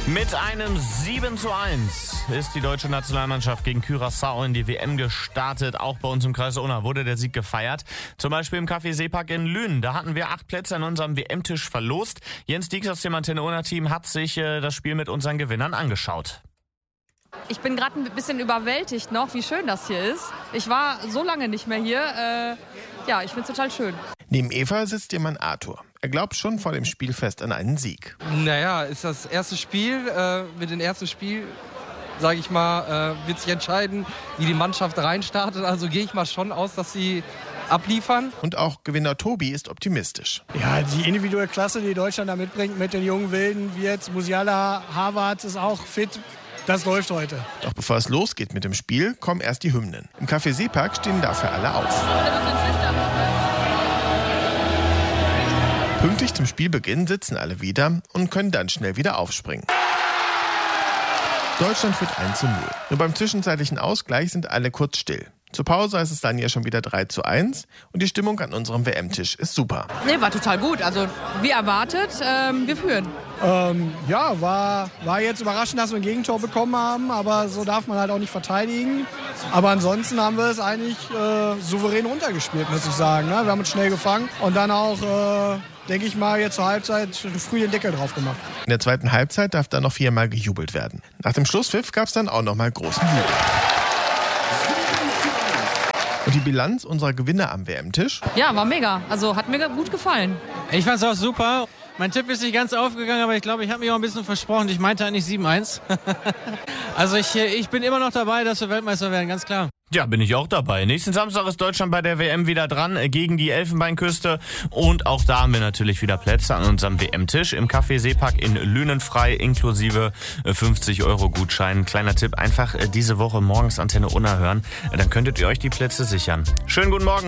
Mit einem 7:1 ist die deutsche Nationalmannschaft gegen Curaçao in die WM gestartet. Auch bei uns im Kreis Unna wurde der Sieg gefeiert. Zum Beispiel im Café Seepark in Lünen. Da hatten wir 8 Plätze an unserem WM-Tisch verlost. Jens Dieks aus dem Antenne Unna-Team hat sich das Spiel mit unseren Gewinnern angeschaut. Ich bin gerade ein bisschen überwältigt noch, wie schön das hier ist. Ich war so lange nicht mehr hier. Ich finde es total schön. Neben Eva sitzt ihr Mann Arthur. Er glaubt schon vor dem Spielfest an einen Sieg. Naja, ist das erste Spiel. Mit dem ersten Spiel, sage ich mal, wird sich entscheiden, wie die Mannschaft reinstartet. Also gehe ich mal schon aus, dass sie abliefern. Und auch Gewinner Tobi ist optimistisch. Ja, die individuelle Klasse, die Deutschland da mitbringt mit den jungen Wilden, wie jetzt Musiala, Havertz ist auch fit. Das läuft heute. Doch bevor es losgeht mit dem Spiel, kommen erst die Hymnen. Im Café Seepark stehen dafür alle auf. Pünktlich zum Spielbeginn sitzen alle wieder und können dann schnell wieder aufspringen. Deutschland führt 1:0. Nur beim zwischenzeitlichen Ausgleich sind alle kurz still. Zur Pause ist es dann ja schon wieder 3:1 und die Stimmung an unserem WM-Tisch ist super. Nee, war total gut. Also wie erwartet, wir führen. War jetzt überraschend, dass wir ein Gegentor bekommen haben, aber so darf man halt auch nicht verteidigen. Aber ansonsten haben wir es eigentlich souverän runtergespielt, muss ich sagen. Ne? Wir haben uns schnell gefangen und dann auch, denke ich mal, jetzt zur Halbzeit früh den Deckel drauf gemacht. In der zweiten Halbzeit darf dann noch 4-mal gejubelt werden. Nach dem Schlusspfiff gab es dann auch nochmal großen Jubel. Und die Bilanz unserer Gewinner am WM-Tisch? Ja, war mega. Also hat mir gut gefallen. Ich fand's auch super. Mein Tipp ist nicht ganz aufgegangen, aber ich glaube, ich habe mich auch ein bisschen versprochen. Ich meinte eigentlich 7:1. Also ich bin immer noch dabei, dass wir Weltmeister werden, ganz klar. Ja, bin ich auch dabei. Nächsten Samstag ist Deutschland bei der WM wieder dran gegen die Elfenbeinküste. Und auch da haben wir natürlich wieder Plätze an unserem WM-Tisch im Café Seepark in Lünen frei, inklusive 50-Euro-Gutschein. Kleiner Tipp, einfach diese Woche morgens Antenne Unna hören. Dann könntet ihr euch die Plätze sichern. Schönen guten Morgen.